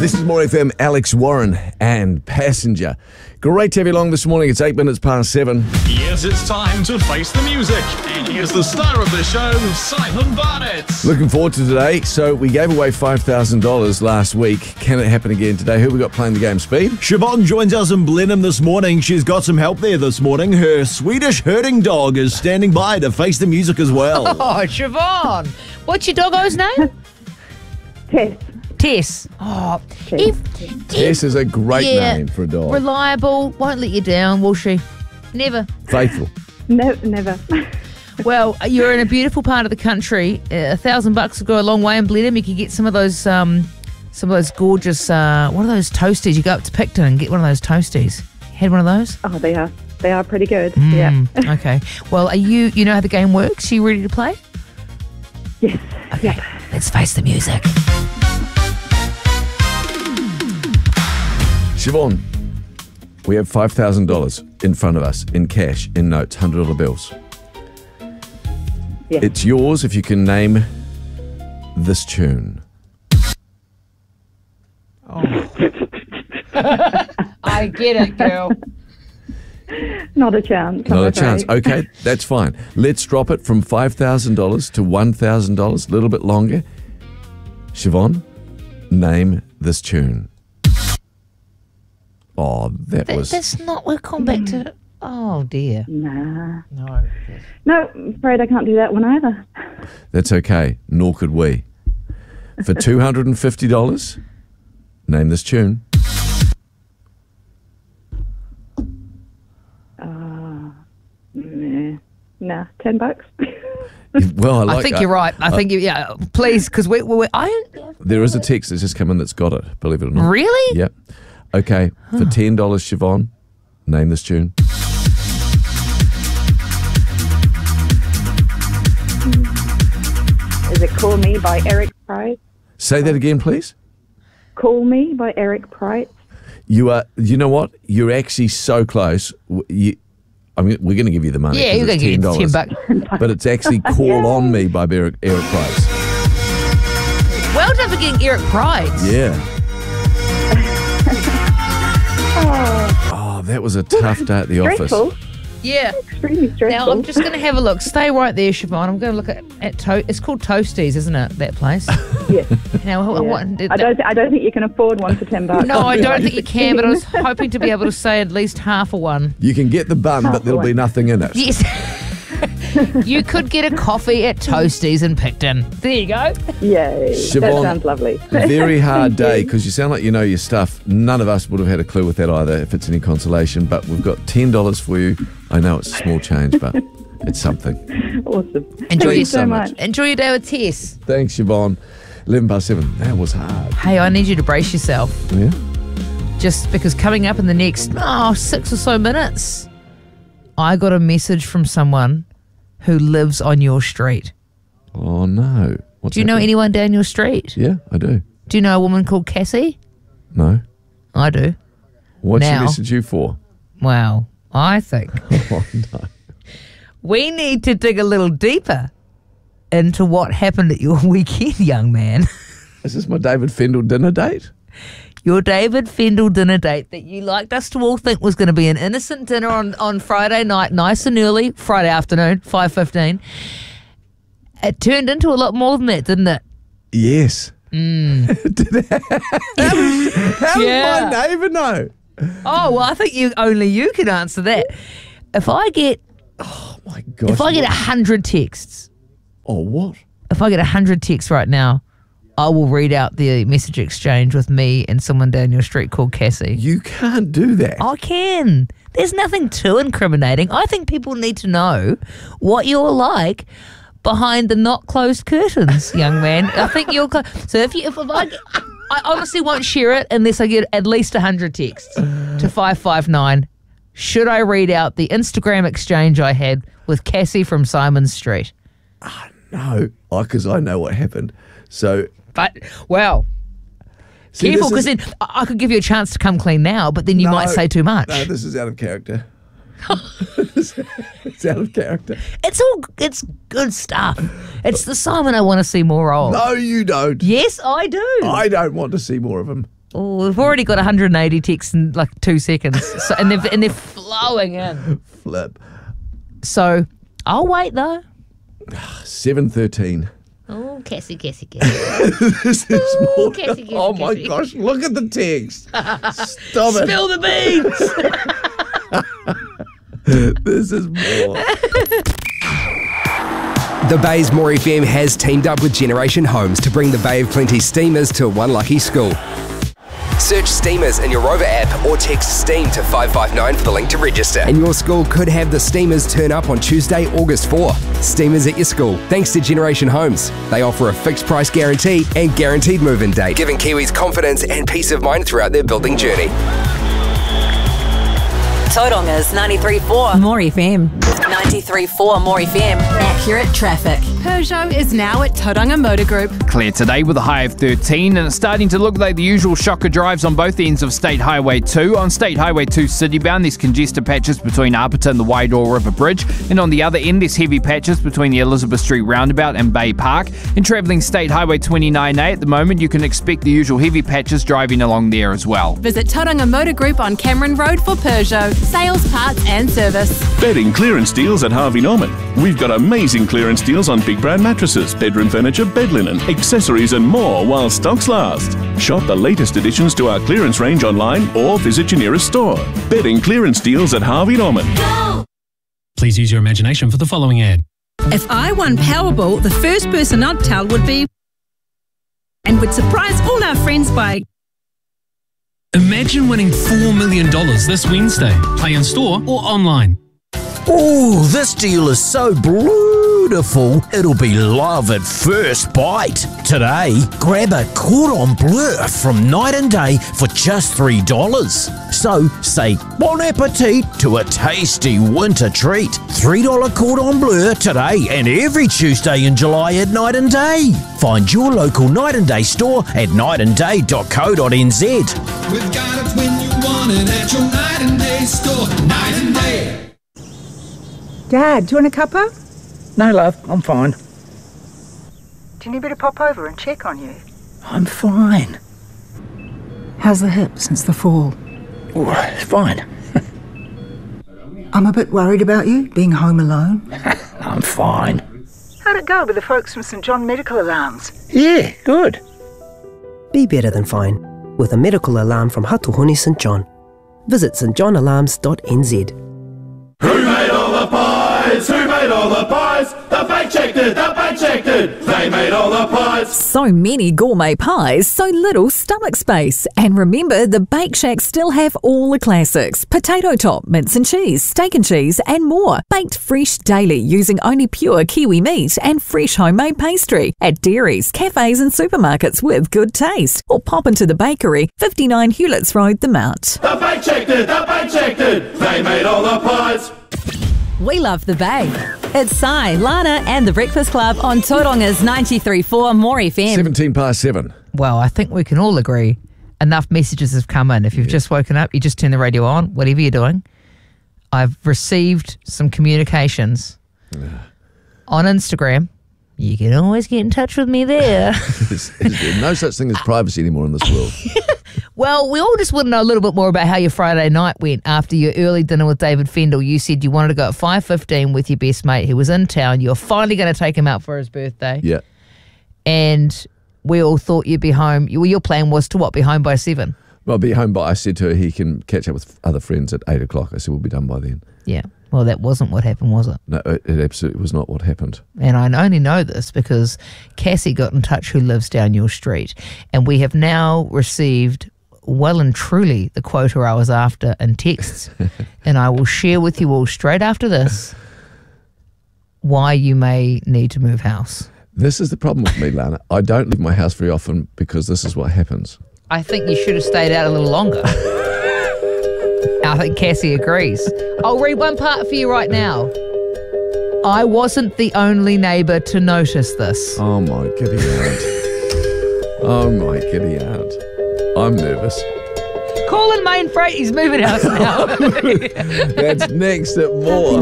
This is More FM, Alex Warren and Passenger. Great to have you along this morning. It's 8 minutes past 7. Yes, it's time to face the music. And here's the star of the show, Simon Barnett. Looking forward to today. So we gave away $5,000 last week. Can it happen again today? Who have we got playing the game, Speed? Siobhan joins us in Blenheim this morning. She's got some help there this morning. Her Swedish herding dog is standing by to face the music as well. Oh, Siobhan. What's your doggo's name? Tess. Oh, Tess is a great name for a dog. Reliable, won't let you down, will she? Never. Faithful. No, never. Well, you're in a beautiful part of the country. $1,000 will go a long way in Blenheim. You can get some of those gorgeous, what are those toasties? You go up to Picton and get one of those toasties. Had one of those? Oh, they are pretty good. Yeah. Okay. Well, are you know how the game works? Are you ready to play? Yes. Okay. Yep. Let's face the music. Siobhan, we have $5,000 in front of us in cash, in notes, $100 bills. Yes. It's yours if you can name this tune. I get it, girl. Not a chance. Not I'm a chance. afraid. Okay, that's fine. Let's drop it from $5,000 to $1,000, a little bit longer. Siobhan, name this tune. Oh, That's not, we're coming back to, oh dear. Nah. No. No, I'm afraid I can't do that one either. That's okay, nor could we. For $250, name this tune. Nah, $10. Well, I think you're right. I think yeah. Please, because there is a text that's just come in that's got it, believe it or not. Really? Yep. Okay, for $10, Siobhan, name this tune. Is it Call Me by Eric Price? Say that again, please. Call Me by Eric Price. You know what? You're actually so close. We're going to give you the money. Yeah, you're going to give you $10. But it's actually Call On Me by Eric Price. Well done for getting Eric Price. Yeah. Oh, that was a tough day at the office. Stressful. Yeah. Extremely stressful. Now, I'm just going to have a look. Stay right there, Siobhan. I'm going to look at it's called Toasties, isn't it, that place? Yes. Now, Yeah. I don't think you can afford one for $10. No, I don't think you can, but I was hoping to be able to say at least half a one. You can get the bun, but there'll be nothing in it. Yes. You could get a coffee at Toasties in Picton. There you go. Yay. Siobhan, that sounds lovely. Very hard day because you sound like you know your stuff. None of us would have had a clue with that either, if it's any consolation. But we've got $10 for you. I know it's a small change, but it's something. Awesome. Enjoy Thank you so much. Enjoy your day with Tess. Thanks, Siobhan. 11 past 7. That was hard. Hey, I need you to brace yourself. Yeah? Just because coming up in the next 6 or so minutes, I got a message from someone who lives on your street. Oh, no. What's Do you know happening? anyone down your street? Yeah, I do. Do you know a woman called Cassie? No. I do. What's she Now. message you for? Well, I think Oh, no. we need to dig a little deeper into what happened at your weekend, young man. Is this my David Fendel dinner date? Your David Fendel dinner date that you liked us to all think was going to be an innocent dinner on Friday night, nice and early, Friday afternoon, 5:15. It turned into a lot more than that, didn't it? Yes. How does Yeah. my neighbour know? Oh, well, I think only you can answer that. If I get Oh, my gosh. 100 texts, Oh, what? if I get 100 texts right now, I will read out the message exchange with me and someone down your street called Cassie. You can't do that. I can. There's nothing too incriminating. I think people need to know what you're like behind the not closed curtains, young man. I think you're so if I honestly won't share it unless I get at least 100 texts to 559. Should I read out the Instagram exchange I had with Cassie from Simon Street? No, because I know what happened. So, But well, see, careful, this because is- then I could give you a chance to come clean now, but then you No, might say too much. No, this is out of character. It's out of character. It's good stuff. It's the Simon I want to see more of. No, you don't. Yes, I do. I don't want to see more of him. Oh, we've already got 180 texts in like 2 seconds, so, and they're flowing in. Flip. So I'll wait though. 7:13. Oh, Cassie. This is more. Cassie, Oh my Cassie. gosh! Look at the text. Stop it. Spill the beans. This is more. The Bay's More FM has teamed up with Generation Homes to bring the Bay of Plenty steamers to one lucky school. Search Steamers in your Rover app or text STEAM to 559 for the link to register. And your school could have the Steamers turn up on Tuesday, August 4. Steamers at your school, thanks to Generation Homes. They offer a fixed price guarantee and guaranteed move-in date, giving Kiwis confidence and peace of mind throughout their building journey. Tauranga 93.4. More FM. 93.4 More FM. Accurate traffic. Peugeot is now at Tauranga Motor Group. Clear today with a high of 13, and it's starting to look like the usual shocker drives on both ends of State Highway 2. On State Highway 2 citybound, there's congested patches between Apata and the Waidoa River Bridge, and on the other end, there's heavy patches between the Elizabeth Street roundabout and Bay Park. And travelling State Highway 29A at the moment, you can expect the usual heavy patches driving along there as well. Visit Tauranga Motor Group on Cameron Road for Peugeot. Sales, parts and service. Bedding clearance deals at Harvey Norman. We've got amazing clearance deals on big brand mattresses, bedroom furniture, bed linen, accessories and more while stocks last. Shop the latest additions to our clearance range online or visit your nearest store. Bedding clearance deals at Harvey Norman. Please use your imagination for the following ad. If I won Powerball, the first person I'd tell would be and would surprise all our friends by Imagine winning $4 million this Wednesday. Play in store or online. Oh, this deal is so beautiful, it'll be love at first bite. Today, grab a cordon bleu from Night and Day for just $3. So, say bon appetit to a tasty winter treat. $3 cordon bleu today and every Tuesday in July at Night and Day. Find your local Night and Day store at nightanday.co.nz. We've got it when you want it at your Night and Day store. Night and Day. Dad, do you want a cuppa? No, love, I'm fine. Do you need me to pop over and check on you? I'm fine. How's the hip since the fall? Oh, it's fine. I'm a bit worried about you, being home alone. I'm fine. How'd it go with the folks from St John Medical Alarms? Yeah, good. Be better than fine with a medical alarm from Hatuhuni St John. Visit stjohnalarms.nz. Who made all the pies? Who made all the pies? The Bake Shack did, the Bake Shack did. They made all the pies. so many gourmet pies, so little stomach space. And remember, the Bake Shack still have all the classics. Potato top, mince and cheese, steak and cheese, and more. Baked fresh daily using only pure Kiwi meat and fresh homemade pastry. At dairies, cafes and supermarkets with good taste. Or pop into the bakery, 59 Hewletts Road, The Mount. The Bake Shack did, the Bake Shack did. They made all the pies. We love the Bay. It's Sai, Lana and the Breakfast Club on Tauranga's 93.4 More FM. 7:17. Well, I think we can all agree enough messages have come in. If you've just woken up, you just turn the radio on, whatever you're doing. I've received some communications on Instagram. You can always get in touch with me there. There's no such thing as privacy anymore in this world. Well, we all just want to know a little bit more about how your Friday night went after your early dinner with David Fendel. You said you wanted to go at 5:15 with your best mate who was in town. You're finally going to take him out for his birthday. Yeah. And we all thought you'd be home. Your plan was to what, be home by 7? Well, I'll be home, but I said to her he can catch up with other friends at 8 o'clock. I said we'll be done by then. Yeah. Well, that wasn't what happened, was it? No, it absolutely was not what happened. And I only know this because Cassie got in touch, who lives down your street. And we have now received well and truly the quota I was after in texts. And I will share with you all straight after this why you may need to move house. This is the problem with me, Lana. I don't leave my house very often because this is what happens. I think you should have stayed out a little longer. I think Cassie agrees. I'll read one part for you right now. I wasn't the only neighbour to notice this. Oh, my giddy aunt. Oh, my giddy aunt. I'm nervous. Call in Main Freight. He's moving house now. That's next at More.